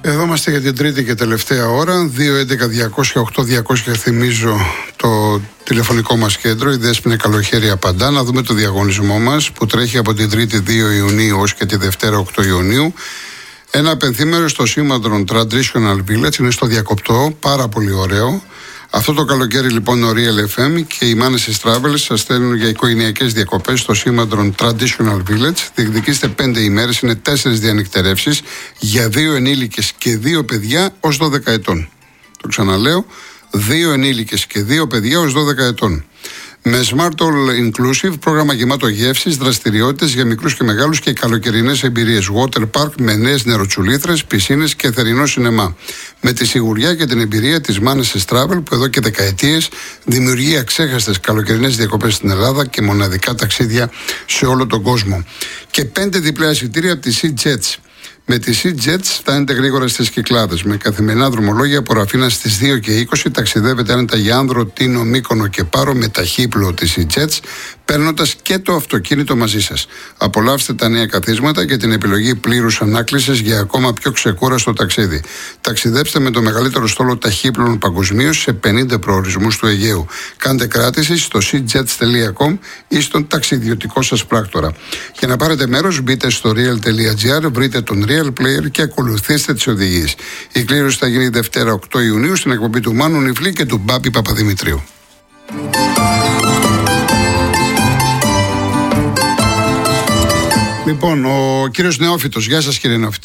Εδώ είμαστε για την τρίτη και τελευταία ώρα. 2.11.208.200 θυμίζω το τηλεφωνικό μας κέντρο. Η Δέσποινα Καλοχέρη απαντά. Να δούμε το διαγωνισμό μας που τρέχει από την Τρίτη 2 Ιουνίου ως και τη Δευτέρα 8 Ιουνίου. Ένα απενθήμερο στο Σήμαντρον Traditional Village, είναι στο Διακοπτό, πάρα πολύ ωραίο. Αυτό το καλοκαίρι λοιπόν ο Real FM και οι Manessys Travel σας στέλνουν για οικογενειακές διακοπές στο Σήμαντρον Traditional Village. Διεκδικήστε 5 ημέρες, είναι 4 διανυκτερεύσεις για 2 ενήλικες και 2 παιδιά ως 12 ετών. Το ξαναλέω, 2 ενήλικες και 2 παιδιά ως 12 ετών. Με Smart All Inclusive, πρόγραμμα γεμάτο γεύσεις, δραστηριότητες για μικρούς και μεγάλους και καλοκαιρινές εμπειρίες. Water Park με νέες νεροτσουλήθρες, πισίνες και θερινό σινεμά. Με τη σιγουριά και την εμπειρία της Manessys Travel που εδώ και δεκαετίες δημιουργεί αξέχαστες καλοκαιρινές διακοπές στην Ελλάδα και μοναδικά ταξίδια σε όλο τον κόσμο. Και 5 διπλά εισιτήρια από τη Sea Jets. Με τη Sea Jets φτάνετε γρήγορα στις Κυκλάδες. Με καθημερινά δρομολόγια από Ραφίνα στις 2 και 20 ταξιδεύετε άνετα για Άνδρο, Τίνο, Μύκονο και Πάρο με ταχύπλο τη Sea Jets, παίρνοντας και το αυτοκίνητο μαζί σας. Απολαύστε τα νέα καθίσματα και την επιλογή πλήρους ανάκλησης για ακόμα πιο ξεκούραστο ταξίδι. Ταξιδέψτε με το μεγαλύτερο στόλο ταχύπλων παγκοσμίως σε 50 προορισμούς του Αιγαίου. Κάντε κράτηση στο seajets.com ή στον ταξιδιωτικό σας πράκτορα. Για να πάρετε μέρος, μπείτε στο real.gr, βρείτε τον Real Player και ακολουθήστε τις οδηγίες. Η κλήρωση θα γίνει Δευτέρα 8 Ιουνίου στην εκπομπή του Μάνου Νιφλή και του Μπάμπη Παπαδημητρίου. Λοιπόν, ο κύριος Νεόφυτος. Γεια σας κύριε Νεόφυτη.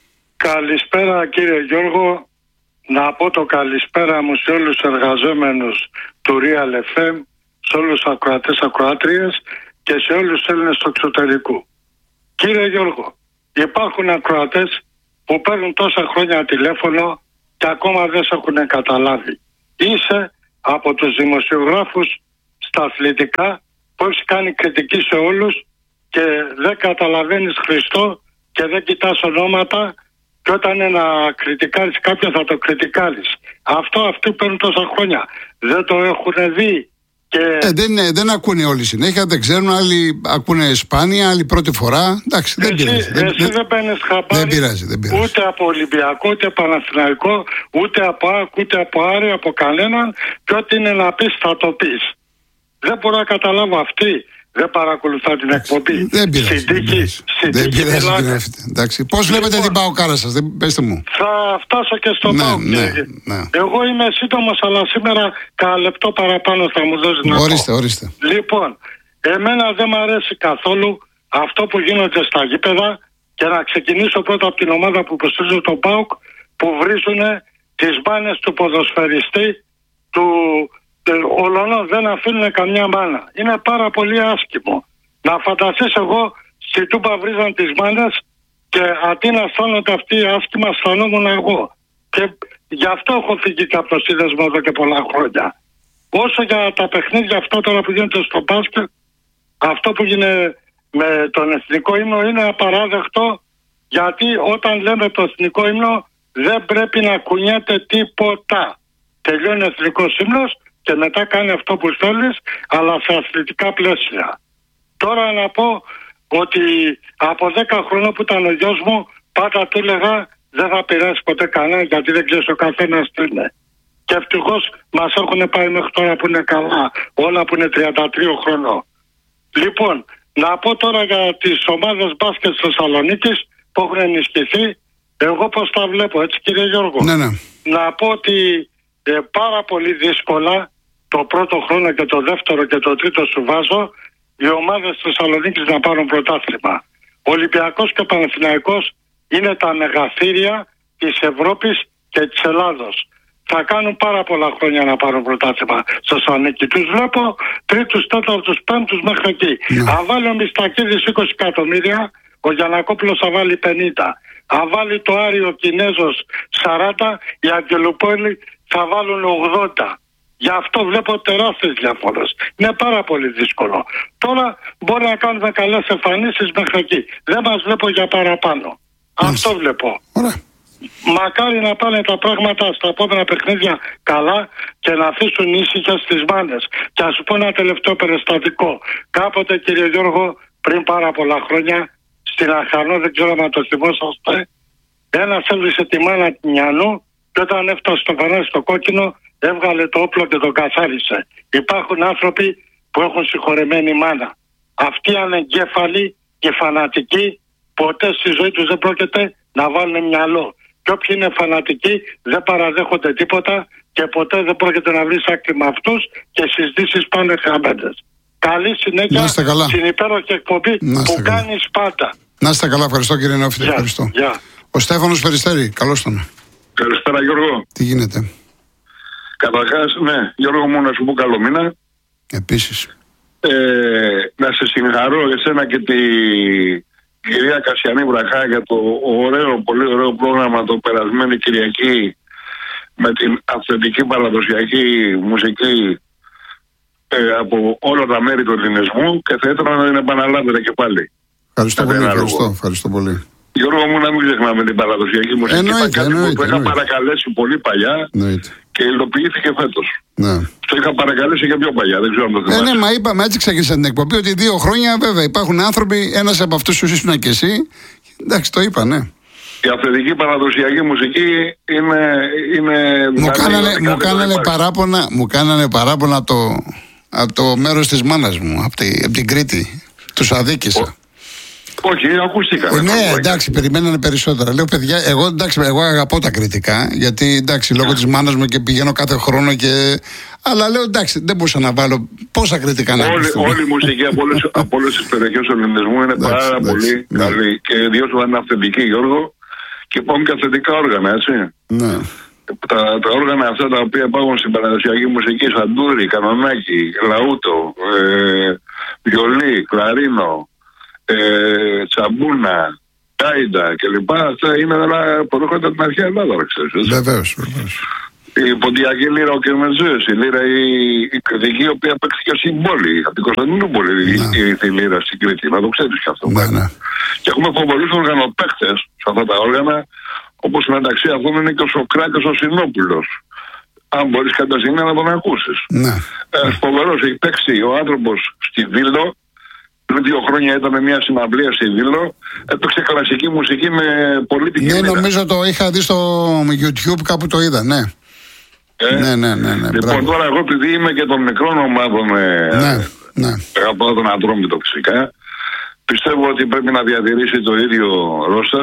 Καλησπέρα κύριε Γιώργο. Να πω το καλησπέρα μου σε όλους τους εργαζόμενους του Real FM, σε όλους τους ακροατές, ακροάτριες και σε όλους τους Έλληνες του εξωτερικού. Κύριε Γιώργο, υπάρχουν ακροατές που παίρνουν τόσα χρόνια τηλέφωνο και ακόμα δεν σε έχουν καταλάβει. Είσαι από τους δημοσιογράφους στα αθλητικά που έχει κάνει κριτική σε όλους και δεν καταλαβαίνεις Χριστό και δεν κοιτάς ονόματα, και όταν είναι να κριτικάρεις κάποιον θα το κριτικάρεις. Αυτοί παίρνουν τόσα χρόνια. Δεν το έχουν δει. Και... δεν ακούνε όλοι συνέχεια, δεν ξέρουν, άλλοι ακούνε σπάνια, άλλοι πρώτη φορά. Εντάξει, δεν πειράζει. Εσύ δεν παίρνεις χαμπάρι. Δεν πειράζει. Ούτε από Ολυμπιακό, ούτε Παναθηναϊκό, ούτε από ΑΚ, ούτε από Άρη, από κανέναν. Και ό,τι είναι να πεις θα το πεις. Δεν μπορώ να καταλάβω αυτοί. Δεν παρακολουθά την εκπομπή. Δεν πειράζει. Δεν πειράζει. Εντάξει. Πώς βλέπετε την ΠΑΟΚάρα σας, πέστε μου. Θα φτάσω και στο ΠΑΟΚ. Ναι. Εγώ είμαι σύντομος, αλλά σήμερα κάνα λεπτό παραπάνω θα μου δώσει να πω. Ορίστε. Λοιπόν, εμένα δεν μου αρέσει καθόλου αυτό που γίνεται στα γήπεδα, και να ξεκινήσω πρώτα από την ομάδα που υποστηρίζω τον ΠΑΟΚ, που βρίζουν τις μπάνες του ποδοσφαιριστή του. Ολονό, δεν αφήνουν καμιά μάνα. Είναι πάρα πολύ άσχημο. Να φανταστείς, εγώ στη Τούμπα βρίζαν τις μάνες και αντί να αισθάνονται αυτοί άσχημα, αισθανόμουν εγώ. Και γι' αυτό έχω φύγει και από το σύνδεσμο εδώ και πολλά χρόνια. Όσο για τα παιχνίδια αυτά τώρα που γίνονται στο μπάσκετ, αυτό που γίνεται με τον εθνικό ύμνο είναι απαράδεκτο, γιατί όταν λέμε το εθνικό ύμνο δεν πρέπει να κουνιέται τίποτα. Τελειώνει ο εθνικός ύμνος και μετά κάνει αυτό που θέλεις, αλλά σε αθλητικά πλαίσια. Τώρα να πω ότι από 10 χρόνια που ήταν ο γιος μου, πάντα του έλεγα δεν θα πειράσει ποτέ κανένα, γιατί δεν ξέρεις ο καθένας τι είναι. Και ευτυχώς μας έχουν πάει μέχρι τώρα που είναι καλά, όλα που είναι 33 χρονών. Λοιπόν, να πω τώρα για τις ομάδες μπάσκετ της Θεσσαλονίκης που έχουν ενισχυθεί, εγώ πώς τα βλέπω, έτσι κύριε Γιώργο. Ναι. Να πω ότι πάρα πολύ δύσκολα το πρώτο χρόνο και το δεύτερο και το τρίτο σου βάζω οι ομάδες της Θεσσαλονίκης να πάρουν πρωτάθλημα. Ο Ολυμπιακός και ο Παναθηναϊκός είναι τα μεγαθύρια της Ευρώπης και της Ελλάδος. Θα κάνουν πάρα πολλά χρόνια να πάρουν πρωτάθλημα στη Θεσσαλονίκη. Τους βλέπω τρίτους, τέταρτους, πέμπτους μέχρι εκεί. Αν βάλει ο Μιστακίδης 20 εκατομμύρια, ο Γιαννακόπουλος θα βάλει 50. Αν βάλει το Άριο Κινέζος 40, οι Αγγελοπόλοι θα βάλουν 80. Γι' αυτό βλέπω τεράστιες διαφορές. Είναι πάρα πολύ δύσκολο. Τώρα μπορεί να κάνουμε καλές εμφανίσεις μέχρι εκεί. Δεν μας βλέπω για παραπάνω. Αυτό βλέπω. Μακάρι να πάνε τα πράγματα στα επόμενα παιχνίδια καλά και να αφήσουν ήσυχες τις μάνες. Και ας σου πω ένα τελευταίο περιστατικό. Κάποτε, κύριε Γιώργο, πριν πάρα πολλά χρόνια, στην Αχανό, δεν ξέρω αν το θυμόσαστε, Ένας έβρισε τη μάνα του μυαλού και όταν έφτασε στο φανάρι στο κόκκινο έβγαλε το όπλο και τον καθάρισε. Υπάρχουν άνθρωποι που έχουν συγχωρεμένη μάνα. Αυτοί οι ανεγκέφαλοι και φανατικοί ποτέ στη ζωή τους δεν πρόκειται να βάλουν μυαλό. Και όποιοι είναι φανατικοί δεν παραδέχονται τίποτα και ποτέ δεν πρόκειται να βρεις άκρη με αυτούς και οι συζητήσεις πάνε χαμένες. Καλή συνέχεια στην υπέροχη εκπομπή που κάνεις πάντα. Να είστε καλά, ευχαριστώ κύριε Νεόφιτε. Ευχαριστώ. Ο Στέφανος Περιστέρη, καλώς τον. Καλησπέρα Γιώργο. Τι γίνεται? Καταρχάς, ναι, Γιώργο μου, να σου πω καλό μήνα. Επίσης. Να σε συγχαρώ εσένα και τη κυρία Κασιανή Βραχά για το ωραίο, πολύ ωραίο πρόγραμμα το περασμένη Κυριακή με την αυθεντική παραδοσιακή μουσική από όλα τα μέρη του ελληνισμού και θα ήθελα να την επαναλάβετε και πάλι. Ευχαριστώ πολύ. Γιώργο μου, να μην ξεχνάμε την παραδοσιακή μουσική. Εννοείται. Το είχα παρακαλέσει πολύ παλιά και υλοποιήθηκε φέτος. Ναι. Το είχα παρακαλέσει και πιο παλιά, δεν ξέρω αν το θυμάσαι. Ναι, μα είπαμε, έτσι ξεκίνησα την εκπομπή, ότι 2 χρόνια βέβαια υπάρχουν άνθρωποι, ένας από αυτούς τους ήσουν και εσύ. Εντάξει, το είπα, ναι. Η αυθεντική παραδοσιακή μουσική είναι μου κάνανε παράπονα από το μέρος της μάνας μου, από την Κρήτη. Τους αδίκησα. Όχι, ακούστηκαν. Ναι, εντάξει, περιμένανε περισσότερα. Λέω, παιδιά, εγώ αγαπώ τα κριτικά, γιατί εντάξει, λόγω της μάνας μου και πηγαίνω κάθε χρόνο και. Αλλά λέω, εντάξει, δεν μπορούσα να βάλω πόσα κριτικά να ακούσουν. Όλη η μουσική από όλες τις περιοχές του ελληνισμού είναι πάρα πολύ καλή. Και ιδίως όταν είναι αυθεντική, Γιώργο, και υπάρχουν και αυθεντικά όργανα, έτσι. Ναι. Τα όργανα αυτά τα οποία υπάρχουν στην παραδοσιακή μουσική, σαντούρι, κανονάκι, λαούτο, βιολί, κλαρίνο, τσαμπούνα, κάιντα κλπ. Αυτά είναι όλα που έρχονται από την αρχαία Ελλάδα, ξέρεις. Βεβαίως. Η ποντιακή λύρα, ο Κερμετζές, η λύρα η κριτική, η οποία παίχθηκε στην πόλη, από την Κωνσταντινούπολη, η λύρα στην Κρήτη, να το ξέρεις και αυτό. Ναι. Και έχουμε φοβερούς οργανοπαίχτες σε αυτά τα όργανα, όπως μεταξύ αυτών είναι και ο Σοκράτης ο Συνόπουλος. Αν μπορείς κατά στιγμή να τον ακούσεις. Ναι. Φοβερός, έχει παίξει ο άνθρωπος στη Δήλο. Πριν 2 χρόνια ήταν μια συναυλία στη Δήλο. Έπαιξε κλασική μουσική με πολύτιμη λύρα. Ναι, νομίζω το είχα δει στο YouTube, κάπου το είδα, ναι. Ναι. Λοιπόν, τώρα εγώ επειδή είμαι και των μικρών ομάδων, αγαπάω τον Ατρόμητο φυσικά, πιστεύω ότι πρέπει να διατηρήσει το ίδιο ρόστερ,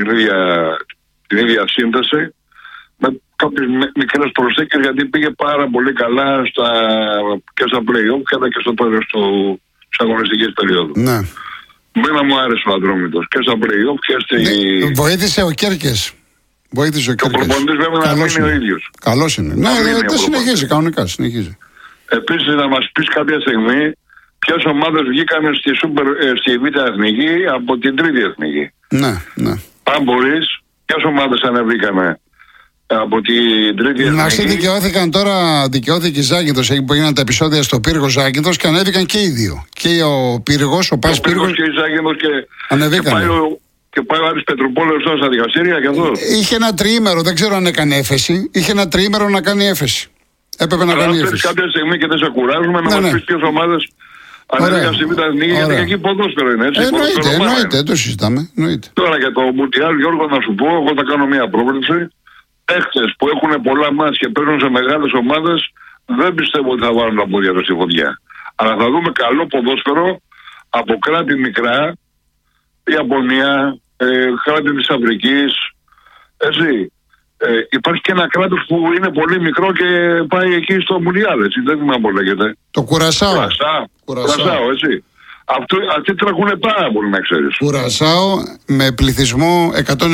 την ίδια σύνθεση, με κάποιες μικρές προσθήκες, γιατί πήγε πάρα πολύ καλά και στα play-off και στο τέλος της αγωνιστικής περίοδου. Ναι. Μένα μου άρεσε ο Ατρόμητος και στα play-off και στη... Βοήθησε ο Κέρκες. Και ο προπονητής βέβαια να μείνει ο ίδιος. Καλός είναι. Ναι, δεν συνεχίζει, κανονικά συνεχίζει. Επίσης να μας πεις κάποια στιγμή ποιες ομάδες βγήκαν στη Β' Εθνική από την Τρίτη Εθνική. Ναι. Αν μπορείς, ποιες ομάδες ανεβήκανε από την Τρίτη Εθνική. Μας δικαιώθηκε η Ζάκυνθος, που έγιναν τα επεισόδια στο Πύργο Ζάκυνθος και ανέβηκαν και οι δύο. Και ο Πύργος, ο Πας Πύργος. Και η Ζάκυνθος ανεβήκανε. Και πάει ο Άρης Πετρουπόλεως στα δικαστήρια και αυτό. Είχε ένα τριήμερο, δεν ξέρω αν έκανε έφεση. Είχε ένα τριήμερο να κάνει έφεση. Έπρεπε να κάνει έφεση. Κάποια στιγμή και δεν σε κουράζουμε να μας πεις ποιες ομάδες ανέβηκαν στη Β' Εθνική, γιατί και εκεί ποδόσφαιρο είναι, έτσι. Εννοείται, το συζητάμε. Τώρα για το Μουντιάλ, Γιώργο, να σου πω, εγώ θα κάνω μια πρόβλεψη. Παίχτες που έχουν πολλά μάτς και παίρνουν σε μεγάλες ομάδες, δεν πιστεύω ότι θα βάλουν τα πόδια τους στη φωτιά. Αλλά θα δούμε καλό ποδόσφαιρο από κράτη μικρά, η Ιαπωνία, κράτη της Αφρικής, έτσι. Υπάρχει και ένα κράτος που είναι πολύ μικρό και πάει εκεί στο Μουντιάλ, έτσι, δεν θυμάμαι πώς λέγεται. Το Κουρασάο, έτσι. Αυτοί τρέχουν πάρα πολύ, να ξέρεις. Κουρασάο με πληθυσμό 190.000. 190.000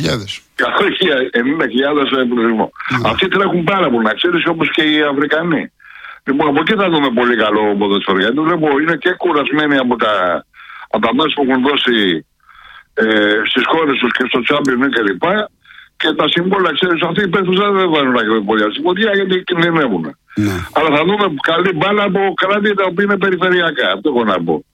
πληθυσμό. Αυτοί τρέχουν πάρα πολύ, να ξέρεις, όπως και οι Αφρικανοί. Λοιπόν, από εκεί θα δούμε πολύ καλό ποδόσφαιρο, γιατί βλέπω είναι και κουρασμένοι από τα μάτς που έχουν δώσει στις χώρες τους και στο Champions League κλπ. Και τα σύμβολα, ξέρεις, αυτοί οι παίκτες δεν βάλουν να έχουν πολύ ασυμβολία γιατί κινδυνεύουν. Αλλά θα δούμε καλή μπάλα από κράτη τα οποία είναι περιφερειακά. Αυτό έχω να πω.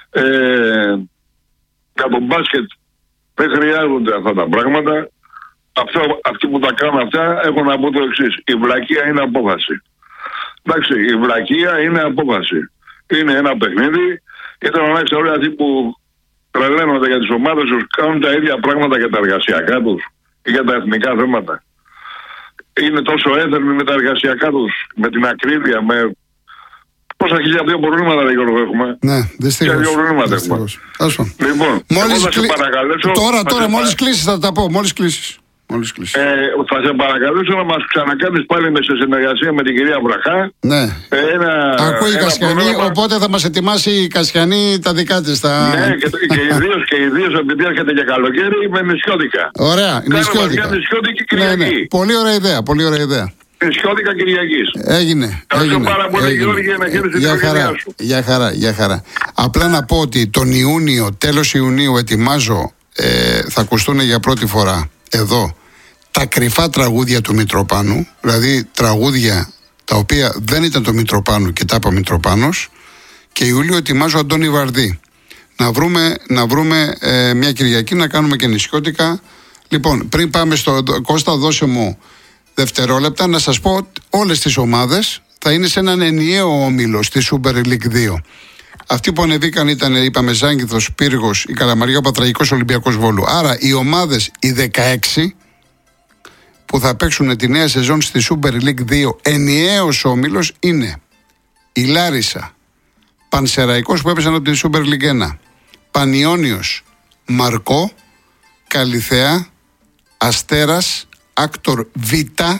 Για τον μπάσκετ δεν χρειάζονται αυτά τα πράγματα. Αυτοί που τα κάνουν αυτά έχω να πω το εξής. Η βλακεία είναι απόφαση. Εντάξει, η βλακεία είναι απόφαση. Είναι ένα παιχνίδι. Ήθελα να ξέρω αυτοί που τρελαίνονται για τις ομάδες τους, κάνουν τα ίδια πράγματα για τα εργασιακά τους ή για τα εθνικά θέματα. Είναι τόσο έθερμοι με τα εργασιακά τους, με την ακρίβεια, με πόσα χιλιάδια προβλήματα, δεν έχουμε. Ναι, δυστυχώς. Λοιπόν, τώρα μόλις κλείσεις θα τα πω, μόλις κλείσεις. Θα σε παρακαλούσα να μας ξανακάνεις πάλι σε συνεργασία με την κυρία Βραχά. Ναι. Ακούει η Κασιανή, οπότε θα μας ετοιμάσει η Κασιανή τα δικά της. Ναι, και ιδίως επειδή έρχεται και καλοκαίρι με νησιώτικα. Ωραία, νησιώτικα. Ναι. Πολύ ωραία ιδέα. Νησιώτικα Κυριακής. Έγινε. Ευχαριστώ πάρα πολύ, Γιώργη, για να χαίρεσαι την οικογένειά σου. Για χαρά. Απλά να πω ότι τον Ιούνιο, τέλος Ιουνίου, ετοιμάζω, θα ακουστούν για πρώτη φορά εδώ τα κρυφά τραγούδια του Μητροπάνου, δηλαδή τραγούδια τα οποία δεν ήταν το Μητροπάνου και τα είπα Μητροπάνος, και Ιούλιο ετοιμάζω Αντώνη Βαρδί. Να βρούμε μια Κυριακή να κάνουμε και νησιώτικα. Λοιπόν, πριν πάμε στο Κώστα, δώσε μου δευτερόλεπτα να σας πω ότι όλες τις ομάδες θα είναι σε έναν ενιαίο όμιλο στη Super League 2. Αυτοί που ανεβήκαν ήταν, είπαμε, Ζάγκηθος, Πύργος, η Καλαμαριά, ο Πατραγικός, Ολυμπιακός Βόλου. Άρα οι ομάδες, οι 16 που θα παίξουν τη νέα σεζόν στη Super League 2, ενιαίος όμιλος, είναι η Λάρισα, Πανσεραϊκός που έπεσαν από τη Super League 1, Πανιώνιος, Μαρκό, Καλιθέα, Αστέρας, Άκτορ Β,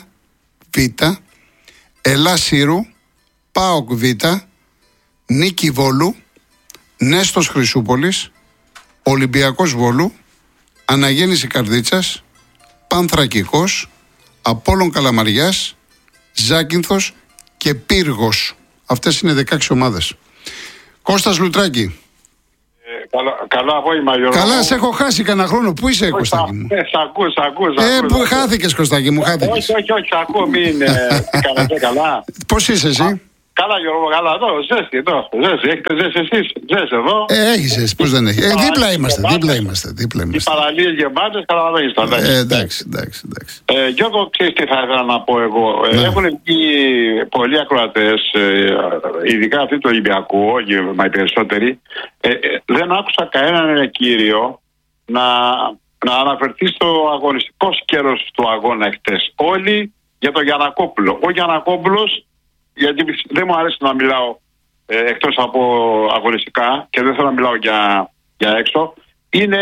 Ελλάς Σύρου, ΠΑΟΚ Β, Νίκη Βόλου, Νέστος Χρυσούπολης, Ολυμπιακός Βόλου, Αναγέννηση Καρδίτσας, Πανθρακικός, Απόλλων Καλαμαριάς, Ζάκυνθος και Πύργος. Αυτές είναι 16 ομάδες. Κώστας Λουτράκη. Καλό απόγευμα, Γιώργο. Καλά, σε έχω χάσει κανένα χρόνο. Πού είσαι, Κωστάκη μου? Πού χάθηκες, Κωστάκη μου, χάθηκες. Όχι, ακούω, μην κάνετε καλά. Πώς είσαι εσύ? Καλά, Γιώργο, καλά, εδώ, ζέστη, έχετε ζέστη εσείς, ζέστη εδώ. Έχει ζέστη, πώς δεν έχει. Δίπλα είμαστε. Οι παραλίες γεμάτες, καταλαβαίνεις το. Εντάξει. Γιώργο, ξέρεις τι θα ήθελα να πω εγώ. Έχουν βγει πολλοί ακροατές, ειδικά αυτοί του Ολυμπιακού, όχι μα οι περισσότεροι. Δεν άκουσα κανέναν κύριο να αναφερθεί στο αγωνιστικό σκέλος του αγώνα χτες. Όλοι για τον Γιαννακόπουλο. Ο Γιαννακόπουλος, γιατί δεν μου αρέσει να μιλάω εκτός από αγωνιστικά και δεν θέλω να μιλάω για έξω, είναι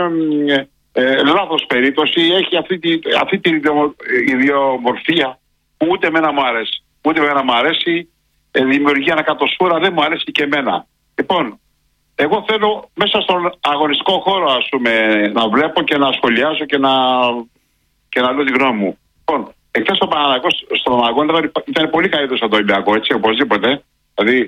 λάθος περίπτωση. Έχει αυτή την ιδιομορφία που ούτε εμένα μου αρέσει. Δημιουργεί ανακατοσφόρα, δεν μου αρέσει και εμένα. Λοιπόν, εγώ θέλω μέσα στον αγωνιστικό χώρο, ας πούμε, να βλέπω και να σχολιάσω και να λέω τη γνώμη μου. Λοιπόν, εκτός ο Παναθηναϊκός στον αγώνα ήταν πολύ καλύτερος από το Ολυμπιακό, έτσι, οπωσδήποτε. Δηλαδή,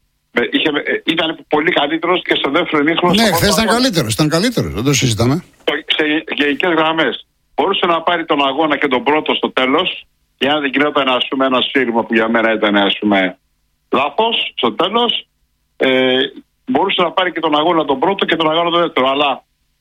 ήταν πολύ καλύτερος και στο δεύτερο ημίχρονο. Ναι, χθες ήταν καλύτερος, δεν το συζητάμε. Σε γενικές γραμμές. Μπορούσε να πάρει τον αγώνα και τον πρώτο στο τέλος, για να δεν γινόταν, ας πούμε, ένα σφύριγμα που για μένα ήταν, ας πούμε, λάθος στο τέλος. Μπορούσε να πάρει και τον αγώνα τον πρώτο και τον αγώνα τον δεύτερο. Αλλά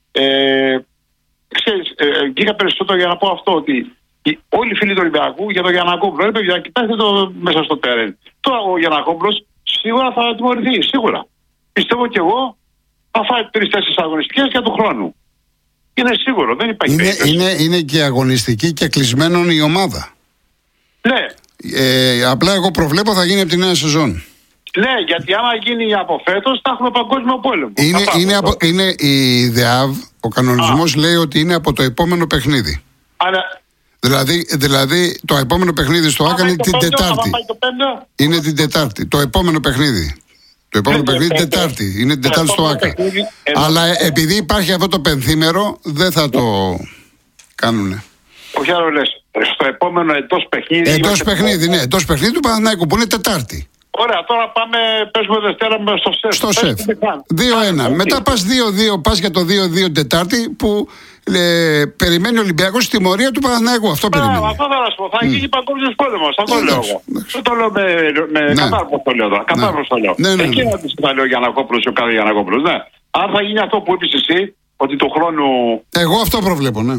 ξέρεις, βγήκα περισσότερο για να πω αυτό, ότι όλοι οι φίλοι του Ολυμπιακού για τον Γιαννακόπουλο, παιδιά, κοιτάξτε το μέσα στο τέρεν. Τώρα ο Γιαννακόπουλος σίγουρα θα τιμωρηθεί, σίγουρα. Πιστεύω κι εγώ θα φάει 3-4 αγωνιστικές για του χρόνου. Είναι σίγουρο, δεν υπάρχει περίπτωση. Είναι και αγωνιστική και κλεισμένον η ομάδα. Ναι. Απλά εγώ προβλέπω θα γίνει από τη νέα σεζόν. Ναι, γιατί άμα γίνει από φέτος θα έχουμε παγκόσμιο πόλεμο. Είναι η ΔΕΑΒ, ο κανονισμός λέει ότι είναι από το επόμενο παιχνίδι. Αλλά... Δηλαδή το επόμενο παιχνίδι στο ΆΚΑ είναι την Τετάρτη. Είναι την Τετάρτη. Το επόμενο παιχνίδι. Το επόμενο παιχνίδι είναι Τετάρτη. Είναι την Τετάρτη στο ΆΚΑ. Αλλά επειδή υπάρχει αυτό το πενθήμερο, δεν θα το κάνουνε. Όχι άλλο λες. Στο επόμενο εντός παιχνίδι. Εντός παιχνίδι του Παναθηναϊκού που είναι Τετάρτη. Ωραία, τώρα παίζουμε Δευτέρα στο ΣΕΦ. 2-1. Μετά πας 2-2, πας για το 2-2 Τετάρτη που περιμένει ο Ολυμπιακός στη τιμωρία του Παναθηναϊκού. Αυτό περιμένει. Αυτό θα σου πω. Θα γίνει παγκόσμιος πόλεμος. Αυτό λέω εγώ. Δεν το λέω με κατάρρος το λέω τώρα. Κατάρρος το λέω. Εκεί να τους θα λέω Γιαννακόπουλος ή ο κάθε Γιαννακόπουλος. Ναι. Αν θα γίνει αυτό που είπες εσύ, ότι του χρόνου. Εγώ αυτό προβλέπω, ναι.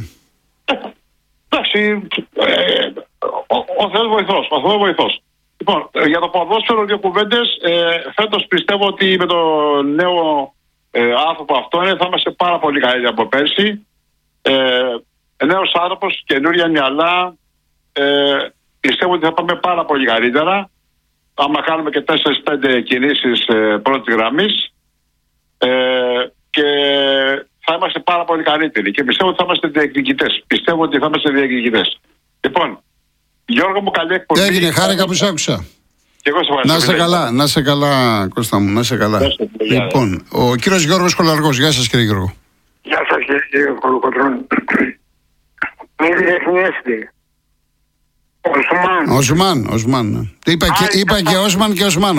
Εντάξει. Ο Θεός βοηθός. Λοιπόν, για το ποδόσφαιρο δύο κουβέντες. Φέτος πιστεύω ότι με το νέο άνθρωπο αυτό είναι, θα είμαστε πάρα πολύ καλύτεροι από πέρσι. Νέος άνθρωπος, καινούρια μυαλά. Πιστεύω ότι θα πάμε πάρα πολύ καλύτερα. Άμα κάνουμε και 4-5 κινήσεις πρώτης γραμμής, και θα είμαστε πάρα πολύ καλύτεροι. Και πιστεύω ότι θα είμαστε διεκδικητές. Λοιπόν, Γιώργο μου, καλή εκπομπή. Έγινε, χάρηκα που σ' άκουσα. Και εγώ να σε καλά, Κώστα μου, να σε καλά. Λοιπόν, ο κύριος Γιώργος Κολαργός. Γεια σας, κύριε Γιώργο. Γεια σας, κύριε Κολοκοτρώνη. Μην διεθνιέστε. Οσμάν. Είπα και Όσμαν και Οσμάν.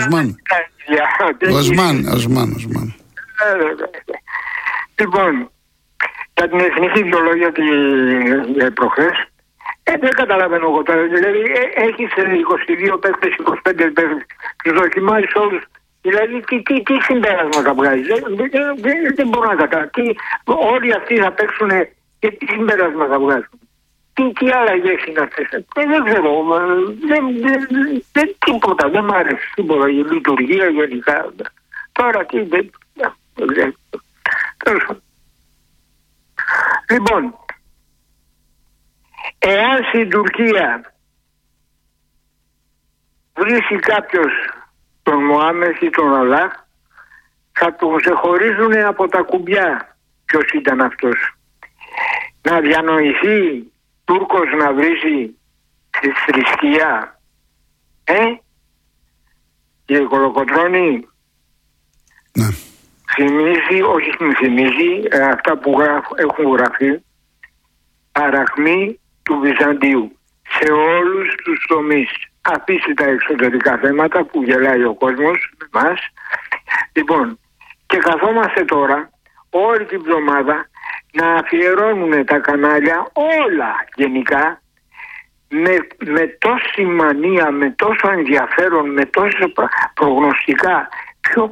Λοιπόν, για την εθνική βιολόγια προχθές, δεν καταλαβαίνω εγώ τώρα. Δηλαδή, έχεις 22 παίκτες, 25 παίκτες, τους δοκιμάζεις όλους. Δηλαδή, τι συμπέρασματα βγάζεις. Δεν μπορώ να καταλάβω. Όλοι αυτοί θα παίξουν και τι συμπέρασματα βγάζουν. Τι αλλαγές είναι αυτές. Δεν ξέρω. Τίποτα. Δεν μ' άρεσε τίποτα. Η λειτουργία γενικά. Τώρα τι. Δεν ξέρω. Λοιπόν, εάν στην Τουρκία βρίσκει κάποιος τον Μωάμεθ ή τον Αλάχ, θα τον ξεχωρίζουν από τα κουμπιά ποιος ήταν αυτός. Να διανοηθεί Τούρκος να βρίζει στη θρησκεία. Κύριε Κολοκοτρώνη, ναι. θυμίζει αυτά που έχουν γραφεί, παραχμή του Βυζαντίου σε όλους τους τομείς. Αφήστε τα εξωτερικά θέματα που γελάει ο κόσμος με εμάς. Λοιπόν, και καθόμαστε τώρα όλη την εβδομάδα να αφιερώνουν τα κανάλια όλα γενικά με τόση μανία, με τόσο ενδιαφέρον, με τόσο προγνωστικά